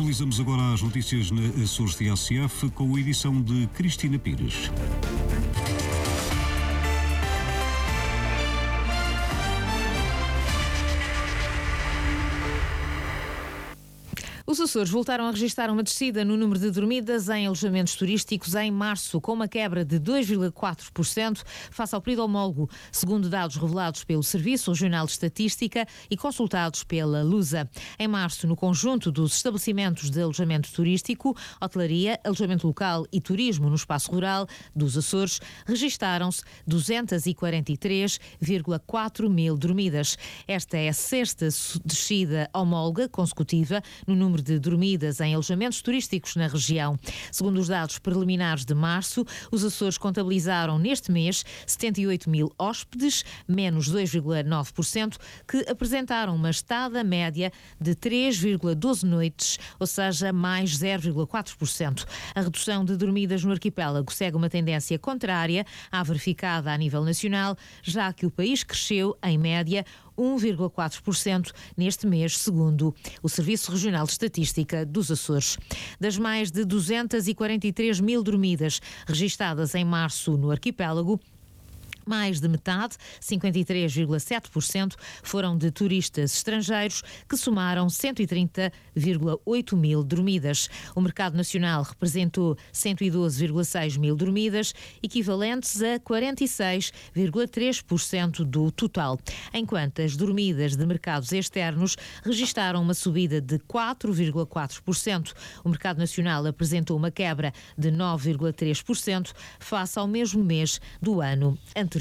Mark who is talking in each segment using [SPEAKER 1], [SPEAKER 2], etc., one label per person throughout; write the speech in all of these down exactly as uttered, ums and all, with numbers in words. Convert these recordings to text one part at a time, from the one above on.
[SPEAKER 1] Atualizamos agora as notícias na Açores T S F com a edição de Cristina Pires.
[SPEAKER 2] Os Açores voltaram a registrar uma descida no número de dormidas em alojamentos turísticos em março, com uma quebra de dois vírgula quatro por cento face ao período homólogo, segundo dados revelados pelo Serviço Regional de Estatística e consultados pela Lusa. Em março, no conjunto dos estabelecimentos de alojamento turístico, hotelaria, alojamento local e turismo no espaço rural dos Açores, registaram-se duzentas e quarenta e três vírgula quatro mil dormidas. Esta é a sexta descida homóloga consecutiva no número de dormidas em alojamentos turísticos na região. Segundo os dados preliminares de março, os Açores contabilizaram neste mês setenta e oito mil hóspedes, menos dois vírgula nove por cento, que apresentaram uma estada média de três vírgula doze noites, ou seja, mais zero vírgula quatro por cento. A redução de dormidas no arquipélago segue uma tendência contrária à verificada a nível nacional, já que o país cresceu, em média, um vírgula quatro por cento neste mês, segundo o Serviço Regional de Estatística dos Açores. Das mais de duzentas e quarenta e três mil dormidas registadas em março no arquipélago, mais de metade, cinquenta e três vírgula sete por cento, foram de turistas estrangeiros, que somaram cento e trinta vírgula oito mil dormidas. O mercado nacional representou cento e doze vírgula seis mil dormidas, equivalentes a quarenta e seis vírgula três por cento do total, enquanto as dormidas de mercados externos registaram uma subida de quatro vírgula quatro por cento. O mercado nacional apresentou uma quebra de nove vírgula três por cento face ao mesmo mês do ano anterior.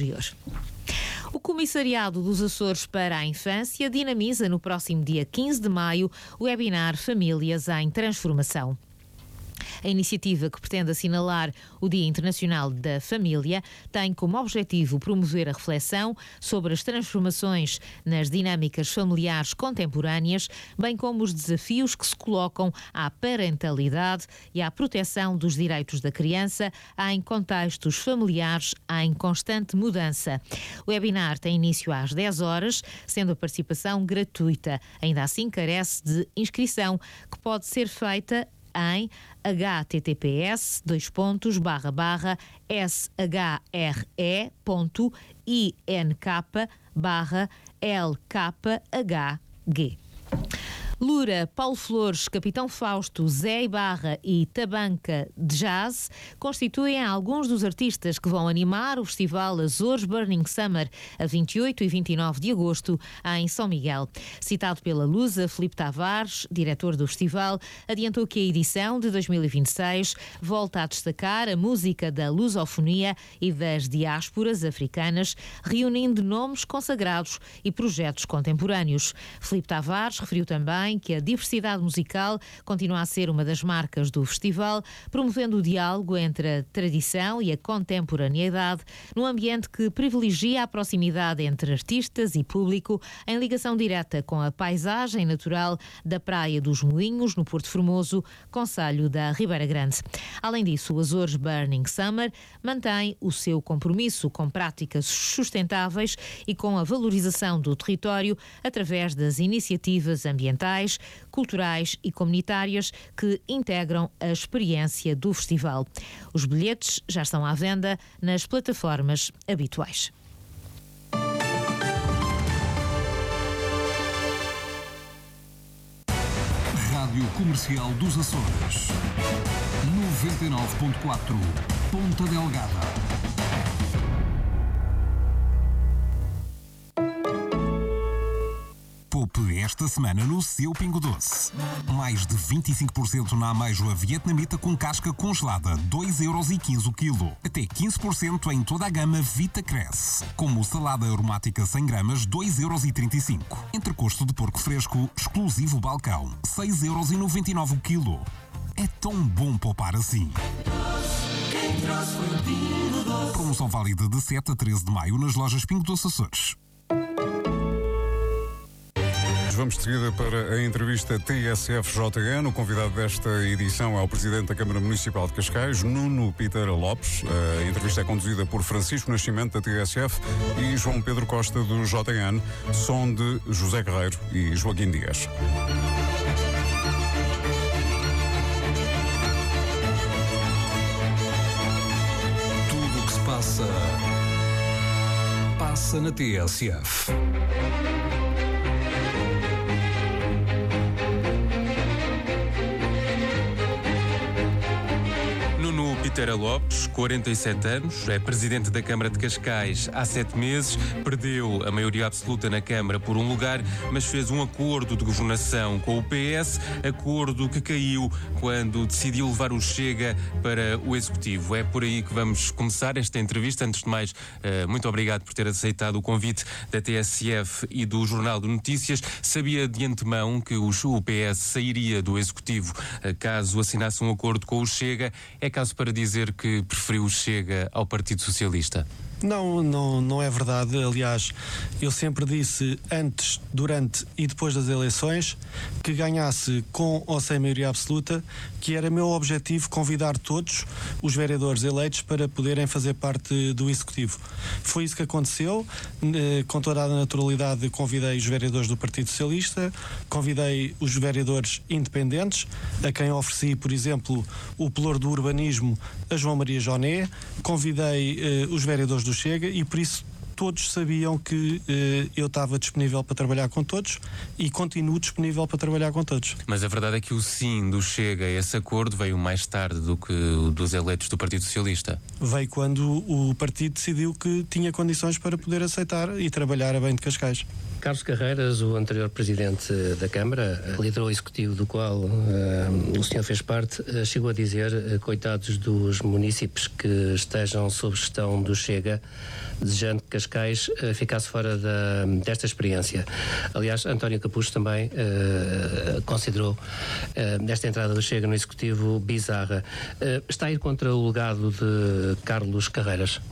[SPEAKER 2] O Comissariado dos Açores para a Infância dinamiza no próximo dia quinze de maio o webinar Famílias em Transformação. A iniciativa, que pretende assinalar o Dia Internacional da Família, tem como objetivo promover a reflexão sobre as transformações nas dinâmicas familiares contemporâneas, bem como os desafios que se colocam à parentalidade e à proteção dos direitos da criança em contextos familiares em constante mudança. O webinar tem início às dez horas, sendo a participação gratuita. Ainda assim, carece de inscrição, que pode ser feita em https dois pontos barra barra shre ponto ink barra lkhg. Lura, Paulo Flores, Capitão Fausto, Zé Ibarra e Tabanca de Jazz constituem alguns dos artistas que vão animar o Festival Açores Burning Summer a vinte e oito e vinte e nove de agosto em São Miguel. Citado pela Lusa, Filipe Tavares, diretor do festival, adiantou que a edição de dois mil e vinte e seis volta a destacar a música da lusofonia e das diásporas africanas, reunindo nomes consagrados e projetos contemporâneos. Filipe Tavares referiu também que a diversidade musical continua a ser uma das marcas do festival, promovendo o diálogo entre a tradição e a contemporaneidade, num ambiente que privilegia a proximidade entre artistas e público, em ligação direta com a paisagem natural da Praia dos Moinhos, no Porto Formoso, concelho da Ribeira Grande. Além disso, o Açores Burning Summer mantém o seu compromisso com práticas sustentáveis e com a valorização do território através das iniciativas ambientais, culturais e comunitárias que integram a experiência do festival. Os bilhetes já estão à venda nas plataformas habituais.
[SPEAKER 1] Rádio Comercial dos Açores, noventa e nove ponto quatro, Ponta Delgada. Poupe esta semana no seu Pingo Doce. Mais de vinte e cinco por cento na ameijoa vietnamita com casca congelada, dois euros e quinze o quilo. Até quinze por cento em toda a gama Vita Cresce. Como salada aromática cem gramas, dois euros e trinta e cinco. Entrecosto de porco fresco, exclusivo balcão, seis euros e noventa e nove o quilo. É tão bom poupar assim. Promoção válida de sete a treze de maio nas lojas Pingo Doce Açores.
[SPEAKER 3] Vamos de seguida para a entrevista T S F J N. O convidado desta edição é o Presidente da Câmara Municipal de Cascais, Nuno Piteira Lopes. A entrevista é conduzida por Francisco Nascimento, da T S F, e João Pedro Costa, do J N, som de José Guerreiro e Joaquim Dias.
[SPEAKER 1] passa na T S F.
[SPEAKER 4] Nuno Pitera Lopes, quarenta e sete anos, é presidente da Câmara de Cascais há sete meses, perdeu a maioria absoluta na Câmara por um lugar, mas fez um acordo de governação com o P S, acordo que caiu quando decidiu levar o Chega para o Executivo. É por aí que vamos começar esta entrevista. Antes de mais, muito obrigado por ter aceitado o convite da T S F e do Jornal de Notícias. Sabia de antemão que o P S sairia do Executivo caso assinasse um acordo com o Chega. É caso para dizer que preferiu o Chega ao Partido Socialista?
[SPEAKER 5] Não, não, não é verdade. Aliás, eu sempre disse antes, durante e depois das eleições que ganhasse com ou sem maioria absoluta, que era meu objetivo convidar todos os vereadores eleitos para poderem fazer parte do Executivo. Foi isso que aconteceu. Com toda a naturalidade convidei os vereadores do Partido Socialista, convidei os vereadores independentes, a quem ofereci, por exemplo, o pelour do urbanismo a João Maria Joné, convidei eh, os vereadores do Chega e por isso todos sabiam que eh, eu estava disponível para trabalhar com todos e continuo disponível para trabalhar com todos.
[SPEAKER 4] Mas a verdade é que o sim do Chega a esse acordo veio mais tarde do que o dos eleitos do Partido Socialista.
[SPEAKER 5] Veio quando o partido decidiu que tinha condições para poder aceitar e trabalhar a bem de Cascais.
[SPEAKER 6] Carlos Carreiras, o anterior presidente da Câmara, liderou o executivo do qual uh, o senhor fez parte, uh, chegou a dizer, uh, coitados dos munícipes que estejam sob gestão do Chega, desejando que Cascais uh, ficasse fora da, desta experiência. Aliás, António Capucho também uh, considerou uh, esta entrada do Chega no executivo bizarra. Uh, está a ir contra o legado de Carlos Carreiras?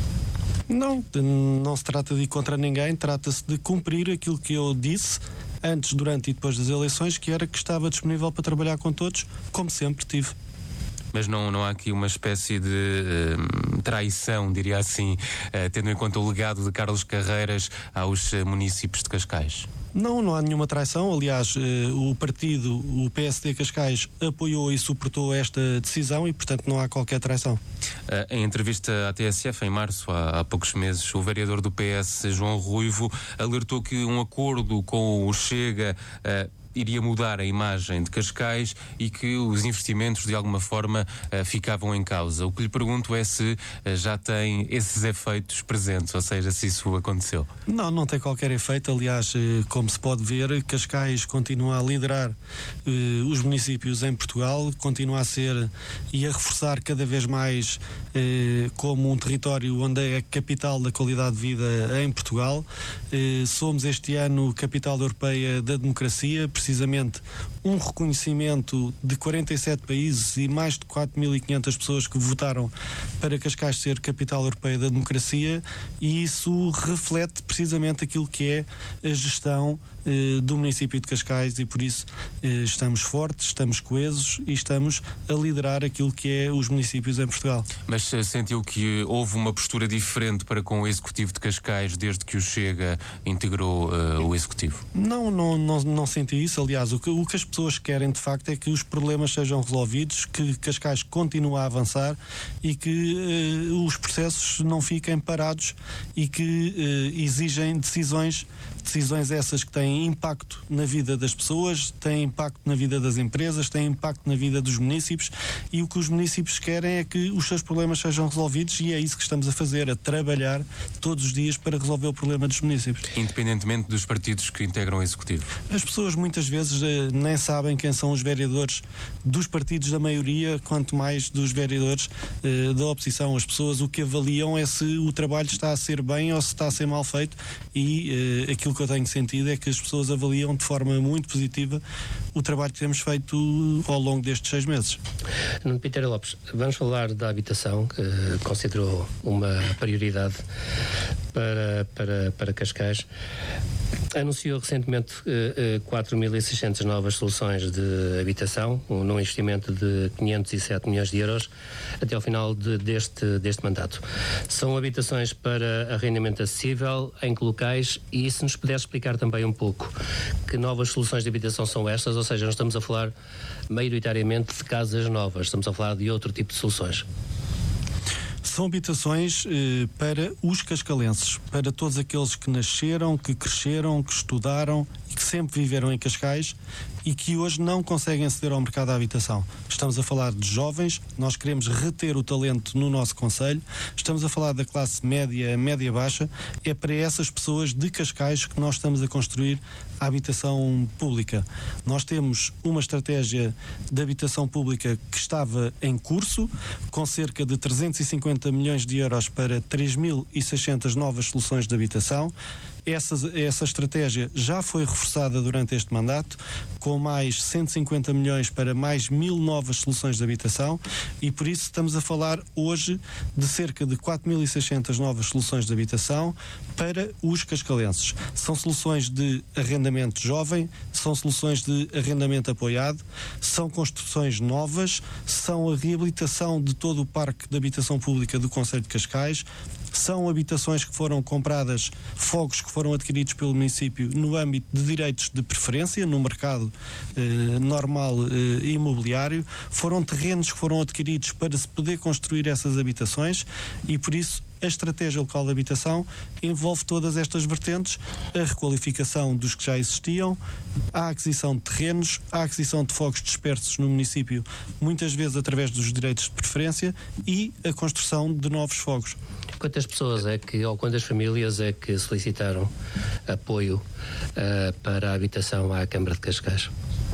[SPEAKER 5] Não, não se trata de ir contra ninguém, trata-se de cumprir aquilo que eu disse antes, durante e depois das eleições, que era que estava disponível para trabalhar com todos, como sempre tive.
[SPEAKER 4] Mas não, não há aqui uma espécie de uh, traição, diria assim, uh, tendo em conta o legado de Carlos Carreiras aos uh, municípios de Cascais?
[SPEAKER 5] Não, não há nenhuma traição. Aliás, o partido, o P S D Cascais, apoiou e suportou esta decisão e, portanto, não há qualquer traição.
[SPEAKER 4] Em entrevista à T S F, em março, há, há poucos meses, o vereador do P S, João Ruivo, alertou que um acordo com o Chega uh, iria mudar a imagem de Cascais e que os investimentos de alguma forma uh, ficavam em causa. O que lhe pergunto é se uh, já tem esses efeitos presentes, ou seja, se isso aconteceu.
[SPEAKER 5] Não, não tem qualquer efeito. Aliás, como se pode ver, Cascais continua a liderar uh, os municípios em Portugal, continua a ser e a reforçar cada vez mais uh, como um território onde é a capital da qualidade de vida em Portugal. Uh, somos este ano capital europeia da democracia, precisamente um reconhecimento de quarenta e sete países e mais de quatro mil e quinhentas pessoas que votaram para Cascais ser capital europeia da democracia, e isso reflete precisamente aquilo que é a gestão eh, do município de Cascais, e por isso eh, estamos fortes, estamos coesos e estamos a liderar aquilo que é os municípios em Portugal.
[SPEAKER 4] Mas uh, sentiu que houve uma postura diferente para com o Executivo de Cascais desde que o Chega integrou uh, o Executivo?
[SPEAKER 5] Não, não, não, não senti isso. Aliás, o que, o que as pessoas querem de facto é que os problemas sejam resolvidos, que Cascais continue a avançar e que uh, os processos não fiquem parados e que uh, exigem decisões, decisões essas que têm impacto na vida das pessoas, têm impacto na vida das empresas, têm impacto na vida dos municípios, e o que os municípios querem é que os seus problemas sejam resolvidos, e é isso que estamos a fazer, a trabalhar todos os dias para resolver o problema dos municípios.
[SPEAKER 4] Independentemente dos partidos que integram o Executivo?
[SPEAKER 5] As pessoas muitas vezes eh, nem sabem quem são os vereadores dos partidos da maioria, quanto mais dos vereadores eh, da oposição. As pessoas o que avaliam é se o trabalho está a ser bem ou se está a ser mal feito, e eh, aquilo que eu tenho sentido é que as pessoas avaliam de forma muito positiva o trabalho que temos feito ao longo destes seis meses.
[SPEAKER 6] Nuno Pitera Lopes, vamos falar da habitação, que considerou uma prioridade para, para, para Cascais. Anunciou recentemente uh, uh, quatro mil e seiscentas novas soluções de habitação, um, num investimento de quinhentos e sete milhões de euros até ao final de, deste, deste mandato. São habitações para arrendamento acessível, em que locais, e se nos puder explicar também um pouco que novas soluções de habitação são estas, ou seja, não estamos a falar maioritariamente de casas novas, estamos a falar de outro tipo de soluções.
[SPEAKER 5] São habitações eh, para os cascalenses, para todos aqueles que nasceram, que cresceram, que estudaram e que sempre viveram em Cascais e que hoje não conseguem aceder ao mercado da habitação. Estamos a falar de jovens, nós queremos reter o talento no nosso concelho, estamos a falar da classe média, média-baixa, é para essas pessoas de Cascais que nós estamos a construir a habitação pública. Nós temos uma estratégia de habitação pública que estava em curso, com cerca de trezentos e cinquenta milhões de euros para três mil e seiscentas novas soluções de habitação. Essa, essa estratégia já foi reforçada durante este mandato, com mais cento e cinquenta milhões para mais mil novas soluções de habitação e por isso estamos a falar hoje de cerca de quatro mil e seiscentas novas soluções de habitação para os cascalenses. São soluções de arrendamento jovem, são soluções de arrendamento apoiado, são construções novas, são a reabilitação de todo o parque de habitação pública do concelho de Cascais, são habitações que foram compradas, fogos que foram adquiridos pelo município no âmbito de direitos de preferência, no mercado eh, normal eh, imobiliário, foram terrenos que foram adquiridos para se poder construir essas habitações e por isso a estratégia local de habitação envolve todas estas vertentes, a requalificação dos que já existiam, a aquisição de terrenos, a aquisição de fogos dispersos no município, muitas vezes através dos direitos de preferência e a construção de novos fogos.
[SPEAKER 6] Quantas pessoas é que, ou quantas famílias é que solicitaram apoio uh, para a habitação à Câmara de Cascais?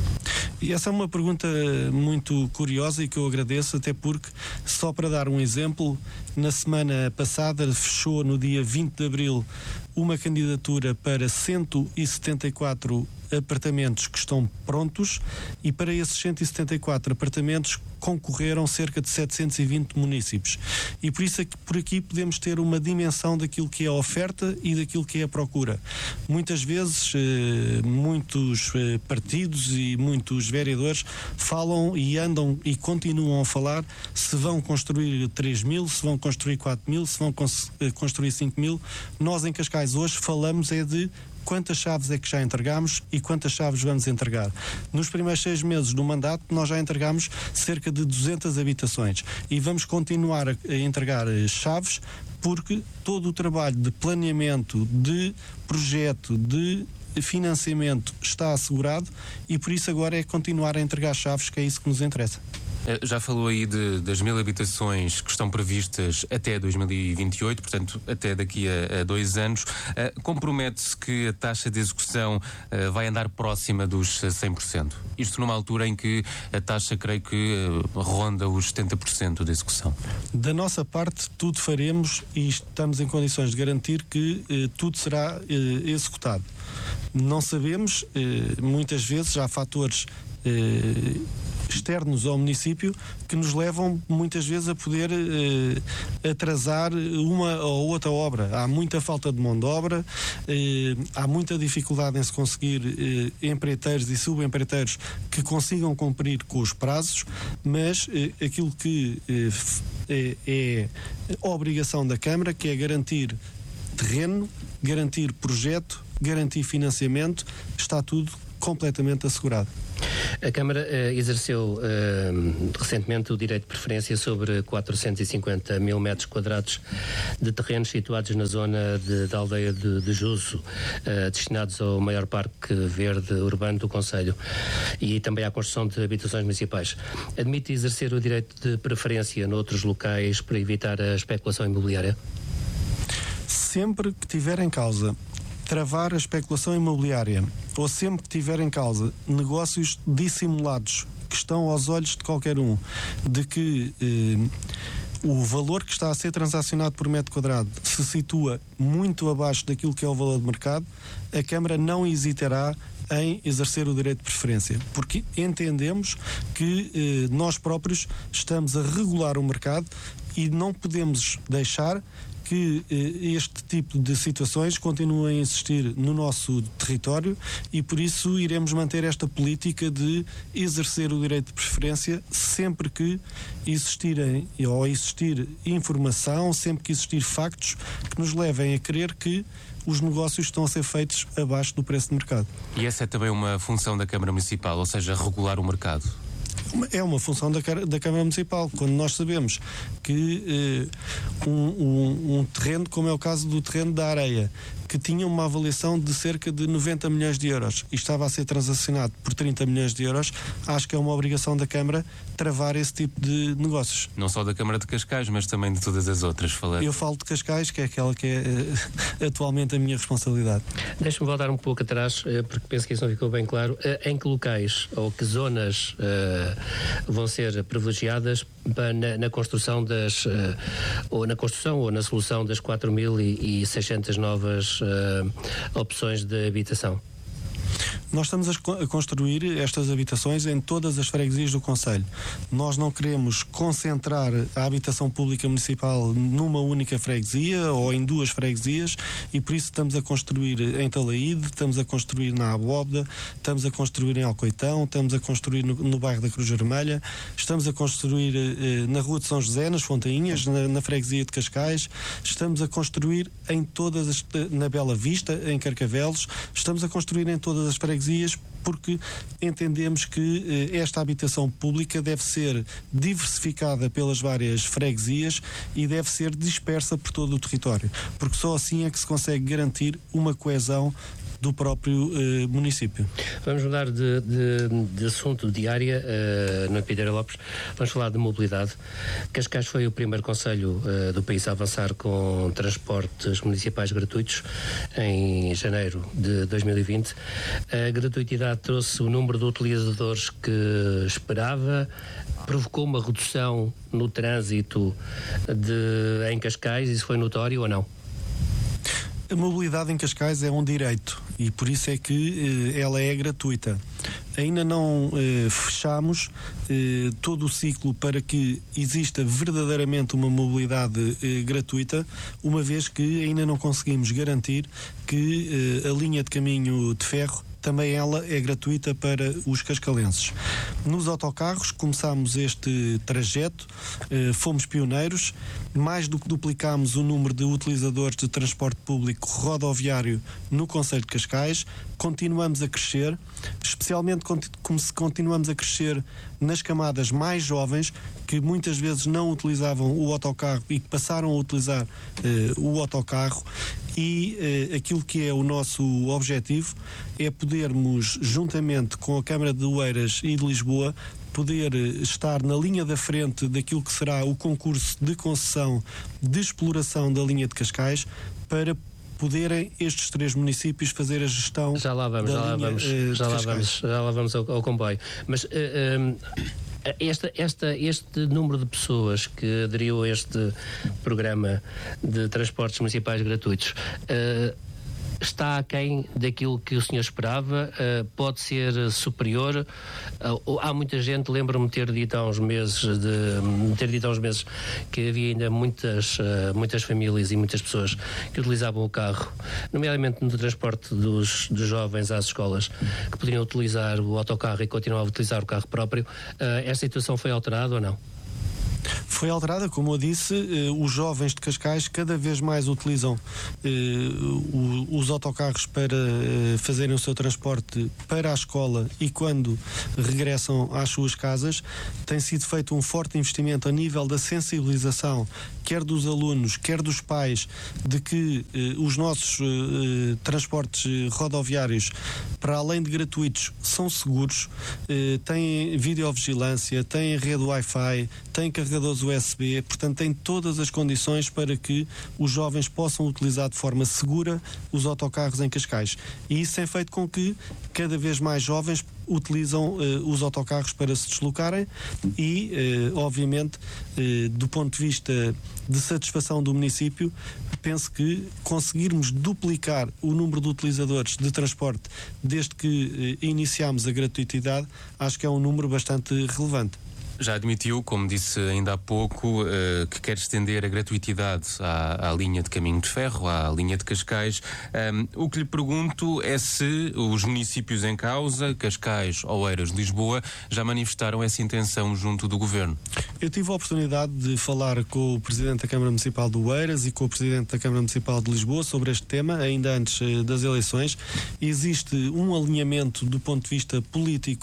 [SPEAKER 5] E essa é uma pergunta muito curiosa e que eu agradeço, até porque, só para dar um exemplo, na semana passada fechou no dia vinte de abril uma candidatura para cento e setenta e quatro apartamentos que estão prontos e para esses cento e setenta e quatro apartamentos concorreram cerca de setecentos e vinte municípios. E por isso aqui, por aqui podemos ter uma dimensão daquilo que é a oferta e daquilo que é a procura. Muitas vezes, eh, muitos eh, partidos e muitos vereadores falam e andam e continuam a falar se vão construir três mil, se vão construir quatro mil, se vão cons- construir cinco mil. Nós em Cascais hoje falamos é de quantas chaves é que já entregamos e quantas chaves vamos entregar. Nos primeiros seis meses do mandato nós já entregamos cerca de duzentas habitações e vamos continuar a entregar chaves porque todo o trabalho de planeamento, de projeto, de financiamento está assegurado e por isso agora é continuar a entregar chaves, que é isso que nos interessa.
[SPEAKER 4] Já falou aí de, das mil habitações que estão previstas até dois mil e vinte e oito, portanto até daqui a, a dois anos. Uh, compromete-se que a taxa de execução uh, vai andar próxima dos cem por cento? Isto numa altura em que a taxa, creio que, uh, ronda os setenta por cento de execução.
[SPEAKER 5] Da nossa parte, tudo faremos e estamos em condições de garantir que uh, tudo será uh, executado. Não sabemos, uh, muitas vezes há fatores uh, externos ao município que nos levam muitas vezes a poder eh, atrasar uma ou outra obra. Há muita falta de mão de obra, eh, há muita dificuldade em se conseguir eh, empreiteiros e subempreiteiros que consigam cumprir com os prazos, mas eh, aquilo que eh, é, é a obrigação da Câmara, que é garantir terreno, garantir projeto, garantir financiamento, está tudo completamente assegurado.
[SPEAKER 6] A Câmara uh, exerceu uh, recentemente o direito de preferência sobre quatrocentos e cinquenta mil metros quadrados de terrenos situados na zona de, da aldeia de, de Juso, uh, destinados ao maior parque verde urbano do concelho e também à construção de habitações municipais. Admite exercer o direito de preferência noutros locais para evitar a especulação imobiliária?
[SPEAKER 5] Sempre que tiver em causa travar a especulação imobiliária ou sempre que tiver em causa negócios dissimulados que estão aos olhos de qualquer um, de que eh, o valor que está a ser transacionado por metro quadrado se situa muito abaixo daquilo que é o valor de mercado, a Câmara não hesitará em exercer o direito de preferência, porque entendemos que eh, nós próprios estamos a regular o mercado e não podemos deixar que eh, este tipo de situações continuem a existir no nosso território e por isso iremos manter esta política de exercer o direito de preferência sempre que existirem ou existir informação, sempre que existir factos que nos levem a crer que os negócios estão a ser feitos abaixo do preço de mercado.
[SPEAKER 4] E essa é também uma função da Câmara Municipal, ou seja, regular o mercado?
[SPEAKER 5] É uma função da, da Câmara Municipal. Quando nós sabemos que eh, um, um, um terreno, como é o caso do terreno da Areia, que tinha uma avaliação de cerca de noventa milhões de euros e estava a ser transacionado por trinta milhões de euros, acho que é uma obrigação da Câmara travar esse tipo de negócios.
[SPEAKER 4] Não só da Câmara de Cascais, mas também de todas as outras. Falar.
[SPEAKER 5] Eu falo de Cascais, que é aquela que é uh, atualmente a minha responsabilidade.
[SPEAKER 6] Deixa-me voltar um pouco atrás, uh, porque penso que isso não ficou bem claro. Uh, em que locais ou que zonas uh, vão ser privilegiadas na, na construção das, uh, ou na construção ou na solução das quatro mil e seiscentas novas uh, opções de habitação?
[SPEAKER 5] Nós estamos a construir estas habitações em todas as freguesias do concelho. Nós não queremos concentrar a habitação pública municipal numa única freguesia ou em duas freguesias e por isso estamos a construir em Talaíde, estamos a construir na Abóbeda, estamos a construir em Alcoitão, estamos a construir no, no bairro da Cruz Vermelha, estamos a construir eh, na Rua de São José, nas Fontainhas, na, na freguesia de Cascais, estamos a construir em todas as, na Bela Vista, em Carcavelos, estamos a construir em todas as freguesias porque entendemos que eh, esta habitação pública deve ser diversificada pelas várias freguesias e deve ser dispersa por todo o território, porque só assim é que se consegue garantir uma coesão do próprio eh, município.
[SPEAKER 6] Vamos mudar de, de, de assunto de área uh, no Piteira Lopes. Vamos falar de mobilidade. Cascais foi o primeiro concelho uh, do país a avançar com transportes municipais gratuitos em janeiro de dois mil e vinte. A gratuitidade trouxe o número de utilizadores que esperava, provocou uma redução no trânsito de, em Cascais. Isso foi notório ou não?
[SPEAKER 5] A mobilidade em Cascais é um direito e por isso é que eh, ela é gratuita. Ainda não eh, fechamos eh, todo o ciclo para que exista verdadeiramente uma mobilidade eh, gratuita, uma vez que ainda não conseguimos garantir que eh, a linha de caminho de ferro também ela é gratuita para os cascalenses. Nos autocarros começámos este trajeto, eh, fomos pioneiros, mais do que duplicámos o número de utilizadores de transporte público rodoviário no concelho de Cascais, continuamos a crescer, especialmente como se continuamos a crescer nas camadas mais jovens, que muitas vezes não utilizavam o autocarro e que passaram a utilizar eh, o autocarro. E eh, aquilo que é o nosso objetivo é podermos, juntamente com a Câmara de Oeiras e de Lisboa, poder estar na linha da frente daquilo que será o concurso de concessão de exploração da linha de Cascais para poderem estes três municípios fazer a gestão.
[SPEAKER 6] Já lá vamos,
[SPEAKER 5] da
[SPEAKER 6] já lá
[SPEAKER 5] linha,
[SPEAKER 6] vamos,
[SPEAKER 5] uh,
[SPEAKER 6] já lá vamos, já lá vamos ao, ao comboio. Mas uh, um, esta, esta, este número de pessoas que aderiu a este programa de transportes municipais gratuitos uh, está aquém daquilo que o senhor esperava? Uh, pode ser superior? Uh, há muita gente, lembro-me ter dito há uns meses de, ter dito há uns meses que havia ainda muitas, uh, muitas famílias e muitas pessoas que utilizavam o carro, nomeadamente no transporte dos, dos jovens às escolas, que podiam utilizar o autocarro e continuavam a utilizar o carro próprio. Uh, esta situação foi alterada ou não?
[SPEAKER 5] Foi alterada, como eu disse, eh, os jovens de Cascais cada vez mais utilizam eh, o, os autocarros para eh, fazerem o seu transporte para a escola e quando regressam às suas casas. Tem sido feito um forte investimento a nível da sensibilização, quer dos alunos, quer dos pais, de que eh, os nossos eh, transportes rodoviários, para além de gratuitos, são seguros, eh, têm videovigilância, têm rede Wi-Fi, têm carregadores U S B, portanto têm todas as condições para que os jovens possam utilizar de forma segura os autocarros em Cascais. E isso tem feito com que cada vez mais jovens utilizam uh, os autocarros para se deslocarem e, uh, obviamente, uh, do ponto de vista de satisfação do município, penso que conseguirmos duplicar o número de utilizadores de transporte desde que uh, iniciámos a gratuitidade, acho que é um número bastante relevante.
[SPEAKER 4] Já admitiu, como disse ainda há pouco, uh, que quer estender a gratuitidade à, à linha de caminho de ferro, à linha de Cascais. Um, o que lhe pergunto é se os municípios em causa, Cascais, Oeiras, Lisboa, já manifestaram essa intenção junto do Governo.
[SPEAKER 5] Eu tive a oportunidade de falar com o Presidente da Câmara Municipal de Oeiras e com o Presidente da Câmara Municipal de Lisboa sobre este tema, ainda antes uh, das eleições. Existe um alinhamento do ponto de vista político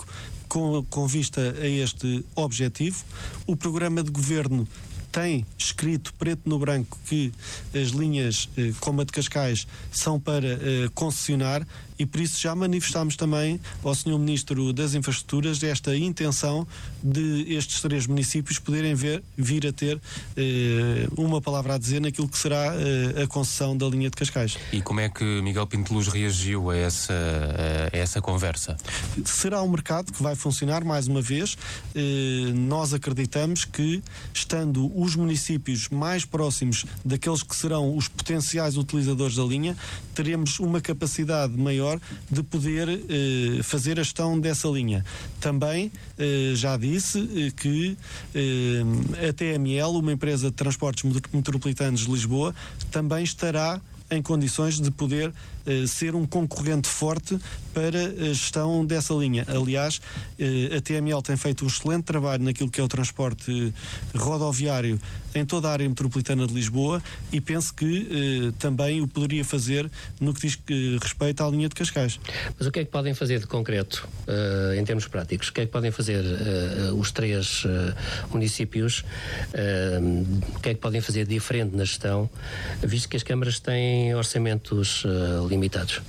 [SPEAKER 5] com, com vista a este objetivo. O programa de governo tem escrito preto no branco que as linhas eh, como a de Cascais são para eh, concessionar, e por isso já manifestámos também ao senhor Ministro das Infraestruturas esta intenção de estes três municípios poderem ver, vir a ter eh, uma palavra a dizer naquilo que será eh, a concessão da linha de Cascais.
[SPEAKER 4] E como é que Miguel Pinto Luz reagiu a essa, a essa conversa?
[SPEAKER 5] Será um mercado que vai funcionar mais uma vez. Eh, nós acreditamos que, estando os municípios mais próximos daqueles que serão os potenciais utilizadores da linha, teremos uma capacidade maior de poder eh, fazer a gestão dessa linha. Também eh, já disse eh, que eh, a T M L, uma empresa de transportes metropolitanos de Lisboa, também estará em condições de poder eh, ser um concorrente forte para a gestão dessa linha. Aliás, eh, a T M L tem feito um excelente trabalho naquilo que é o transporte rodoviário em toda a área metropolitana de Lisboa, e penso que eh, também o poderia fazer no que diz que respeita à linha de Cascais.
[SPEAKER 6] Mas o que é que podem fazer de concreto, uh, em termos práticos? O que é que podem fazer uh, os três uh, municípios? Uh, o que é que podem fazer diferente na gestão, visto que as câmaras têm orçamentos uh, limitados?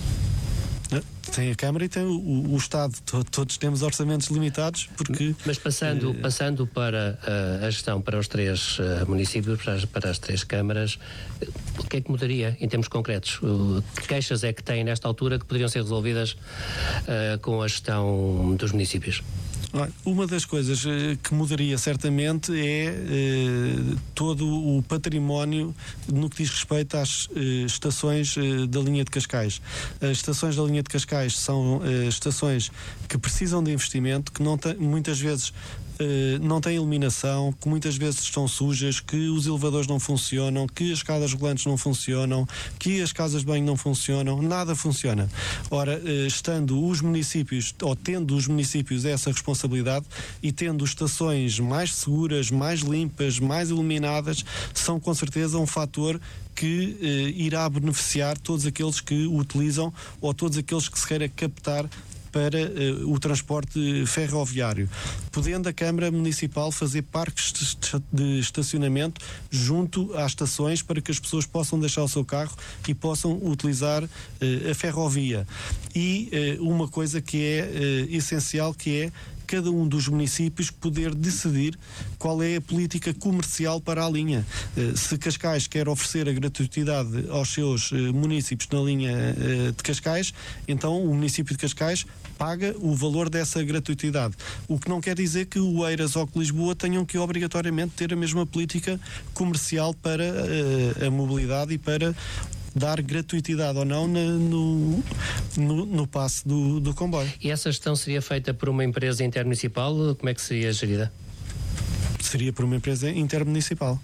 [SPEAKER 5] Tem a Câmara e tem o, o Estado. Todos temos orçamentos limitados, porque...
[SPEAKER 6] Mas passando, uh, passando para uh, a gestão para os três uh, municípios, para as, para as três câmaras, uh, o que é que mudaria em termos concretos? Uh, que queixas é que têm nesta altura que poderiam ser resolvidas uh, com a gestão dos municípios?
[SPEAKER 5] Uma das coisas que mudaria certamente é eh, todo o património no que diz respeito às eh, estações eh, da linha de Cascais. As estações da linha de Cascais são eh, estações que precisam de investimento, que não tem, muitas vezes Uh, não têm iluminação, que muitas vezes estão sujas, que os elevadores não funcionam, que as escadas rolantes não funcionam, que as casas de banho não funcionam, nada funciona. Ora, uh, estando os municípios, ou tendo os municípios essa responsabilidade e tendo estações mais seguras, mais limpas, mais iluminadas, são com certeza um fator que uh, irá beneficiar todos aqueles que o utilizam, ou todos aqueles que se queira captar para uh, o transporte ferroviário, podendo a Câmara Municipal fazer parques de estacionamento junto às estações para que as pessoas possam deixar o seu carro e possam utilizar uh, a ferrovia. E uh, uma coisa que é uh, essencial, que é cada um dos municípios poder decidir qual é a política comercial para a linha. Se Cascais quer oferecer a gratuitidade aos seus municípios na linha de Cascais, então o município de Cascais paga o valor dessa gratuitidade. O que não quer dizer que o Eiras ou que Lisboa tenham que obrigatoriamente ter a mesma política comercial para a, a mobilidade e para dar gratuitidade ou não no, no, no passe do, do comboio.
[SPEAKER 6] E essa gestão seria feita por uma empresa intermunicipal? Como é que seria gerida?
[SPEAKER 5] Seria por uma empresa intermunicipal.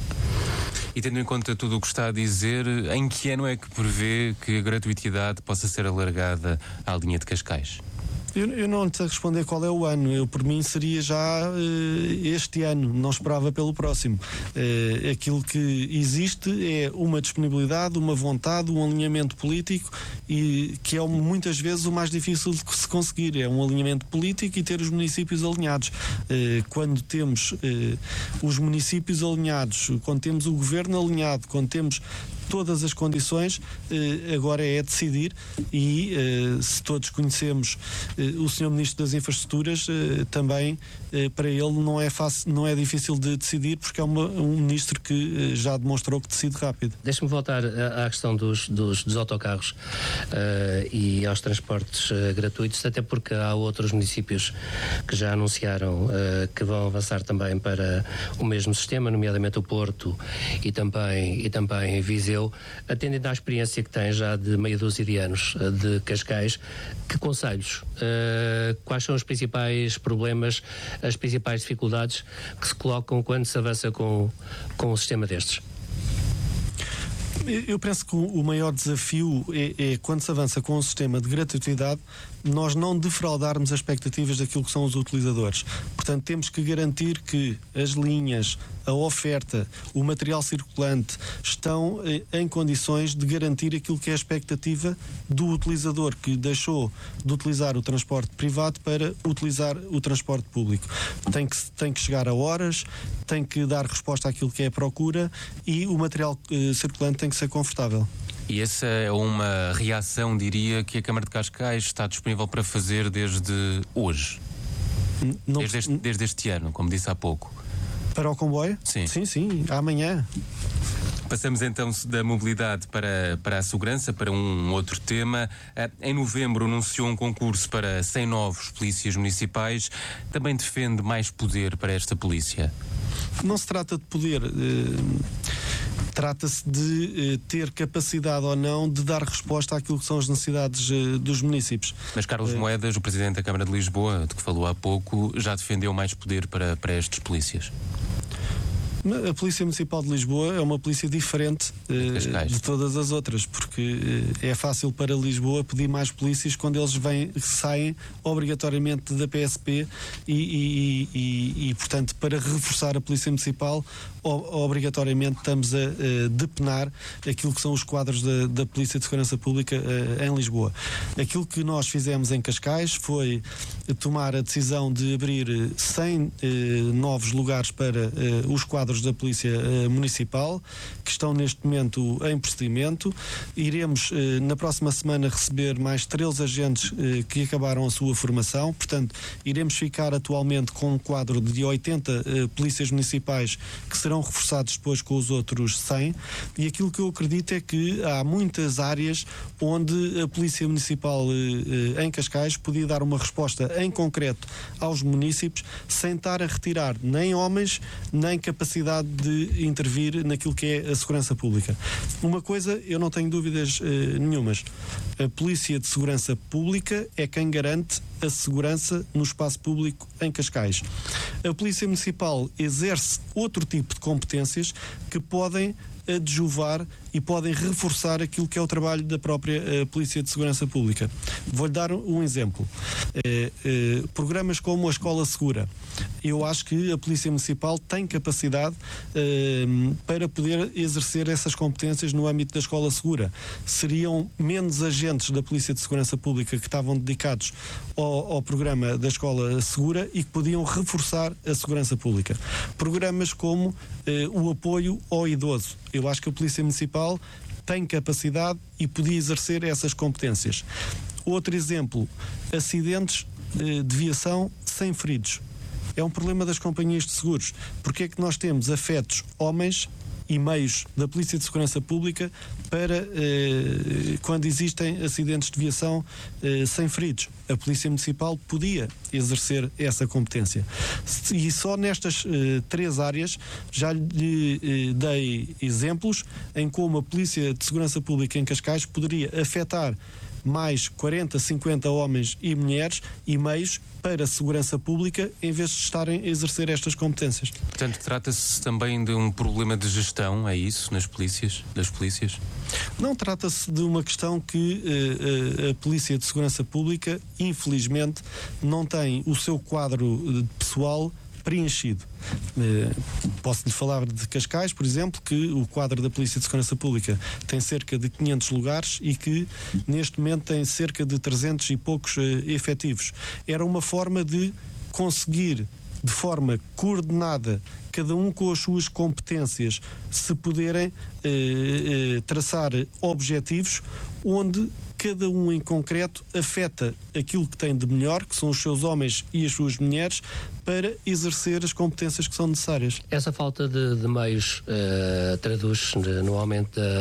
[SPEAKER 4] E tendo em conta tudo o que está a dizer, em que ano é que prevê que a gratuitidade possa ser alargada à linha de Cascais?
[SPEAKER 5] Eu, eu não lhe sei responder qual é o ano. Eu, por mim, seria já uh, este ano, não esperava pelo próximo. Uh, aquilo que existe é uma disponibilidade, uma vontade, um alinhamento político, e que é muitas vezes o mais difícil de se conseguir. É um alinhamento político e ter os municípios alinhados. Uh, quando temos uh, os municípios alinhados, quando temos o governo alinhado, quando temos todas as condições, eh, agora é decidir, e eh, se todos conhecemos eh, o senhor Ministro das Infraestruturas, eh, também eh, para ele não é fácil, não é difícil de decidir, porque é uma, um Ministro que eh, já demonstrou que decide rápido.
[SPEAKER 6] Deixe-me voltar à, à questão dos, dos, dos autocarros uh, e aos transportes uh, gratuitos, até porque há outros municípios que já anunciaram uh, que vão avançar também para o mesmo sistema, nomeadamente o Porto e também, e também Viseu. Atendendo à experiência que tem já de meia dúzia de anos de Cascais, que conselhos, uh, quais são os principais problemas, as principais dificuldades que se colocam quando se avança com, com um sistema destes?
[SPEAKER 5] Eu penso que o maior desafio é, é quando se avança com um sistema de gratuitidade, nós não defraudarmos as expectativas daquilo que são os utilizadores. Portanto, temos que garantir que as linhas, a oferta, o material circulante estão eh, em condições de garantir aquilo que é a expectativa do utilizador que deixou de utilizar o transporte privado para utilizar o transporte público. Tem que, tem que chegar a horas, tem que dar resposta àquilo que é a procura e o material eh, circulante tem que ser confortável.
[SPEAKER 4] E essa é uma reação, diria, que a Câmara de Cascais está disponível para fazer desde hoje?
[SPEAKER 5] Não,
[SPEAKER 4] desde, este, desde este ano, como disse há pouco.
[SPEAKER 5] Para o comboio?
[SPEAKER 4] Sim.
[SPEAKER 5] Sim, sim, amanhã.
[SPEAKER 4] Passamos então da mobilidade para, para a segurança, para um outro tema. Em novembro anunciou um concurso para cem novos polícias municipais. Também defende mais poder para esta polícia?
[SPEAKER 5] Não se trata de poder... Eh... Trata-se de eh, ter capacidade ou não de dar resposta àquilo que são as necessidades eh, dos municípios.
[SPEAKER 4] Mas Carlos
[SPEAKER 5] eh,
[SPEAKER 4] Moedas, o Presidente da Câmara de Lisboa, de que falou há pouco, já defendeu mais poder para, para estes polícias.
[SPEAKER 5] A Polícia Municipal de Lisboa é uma polícia diferente eh, de todas as outras, porque eh, é fácil para Lisboa pedir mais polícias quando eles vêm, saem obrigatoriamente da P S P e, e, e, e portanto, para reforçar a Polícia Municipal, o, obrigatoriamente estamos a, a depenar aquilo que são os quadros da, da Polícia de Segurança Pública eh, em Lisboa. Aquilo que nós fizemos em Cascais foi tomar a decisão de abrir cem eh, novos lugares para eh, os quadros da Polícia uh, Municipal, que estão neste momento em procedimento. Iremos, uh, na próxima semana, receber mais treze agentes uh, que acabaram a sua formação. Portanto, iremos ficar atualmente com um quadro de oitenta uh, polícias municipais que serão reforçados depois com os outros cem. E aquilo que eu acredito é que há muitas áreas onde a Polícia Municipal uh, uh, em Cascais podia dar uma resposta em concreto aos municípios sem estar a retirar nem homens, nem capacidade de intervir naquilo que é a segurança pública. Uma coisa, eu não tenho dúvidas eh, nenhumas. A Polícia de Segurança Pública é quem garante a segurança no espaço público em Cascais. A Polícia Municipal exerce outro tipo de competências que podem adjuvar e podem reforçar aquilo que é o trabalho da própria uh, Polícia de Segurança Pública. Vou-lhe dar um exemplo. Uh, uh, programas como a Escola Segura. Eu acho que a Polícia Municipal tem capacidade uh, para poder exercer essas competências no âmbito da Escola Segura. Seriam menos agentes da Polícia de Segurança Pública que estavam dedicados ao, ao programa da Escola Segura e que podiam reforçar a segurança pública. Programas como uh, o apoio ao idoso. Eu acho que a Polícia Municipal tem capacidade e podia exercer essas competências. Outro exemplo, acidentes eh, de viação sem feridos. É um problema das companhias de seguros. Porque é que nós temos afetos homens e meios da Polícia de Segurança Pública para eh, quando existem acidentes de viação eh, sem feridos? A Polícia Municipal podia exercer essa competência. E só nestas eh, três áreas já lhe eh, dei exemplos em como a Polícia de Segurança Pública em Cascais poderia afetar mais quarenta, cinquenta homens e mulheres e meios para a segurança pública em vez de estarem a exercer estas competências.
[SPEAKER 4] Portanto, trata-se também de um problema de gestão, é isso, nas polícias, das polícias?
[SPEAKER 5] Não, trata-se de uma questão que uh, a Polícia de Segurança Pública, infelizmente, não tem o seu quadro pessoal preenchido. Uh, Posso-lhe falar de Cascais, por exemplo, que o quadro da Polícia de Segurança Pública tem cerca de quinhentos lugares e que neste momento tem cerca de trezentos e poucos uh, efetivos. Era uma forma de conseguir, de forma coordenada, cada um com as suas competências, se poderem eh, eh, traçar objetivos onde cada um em concreto afeta aquilo que tem de melhor, que são os seus homens e as suas mulheres, para exercer as competências que são necessárias.
[SPEAKER 6] Essa falta de, de meios uh, traduz no aumento da